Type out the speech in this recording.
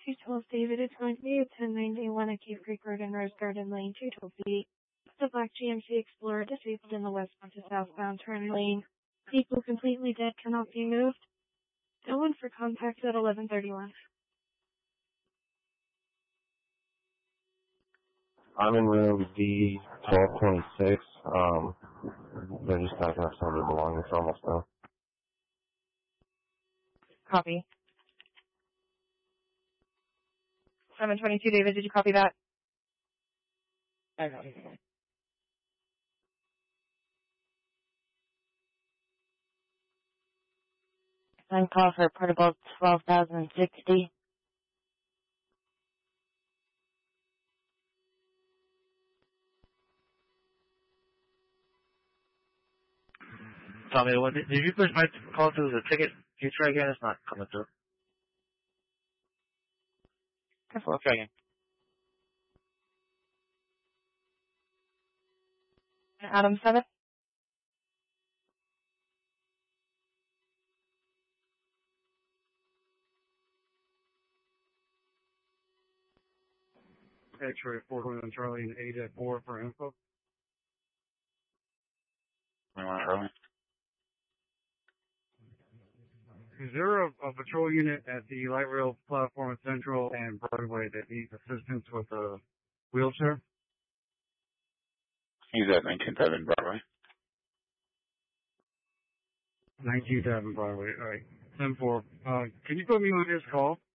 212 David, it's going to be at 1091 at Cave Creek Road in Rose Garden Lane, 212 feet. The black GMC Explorer disabled in the westbound to southbound turn lane. Vehicle completely dead, cannot be moved. No one for contact at 1131. I'm in room D1226. They're just packing up some of their belongings. They're almost done. Copy. 722 David, did you copy that? I got it. Time call for portable 12,060. Tommy, did you push my call through the ticket? Can you try again? It's not coming through. Careful, I'll try again. Adam 7? X-ray 4 on Charlie and 8 at 4 for info. We want it early. Is there a patrol unit at the light rail platform at Central and Broadway that needs assistance with a wheelchair? He's at 19th Avenue Broadway. 19th Avenue Broadway, alright. 10-4. Can you put me on his call?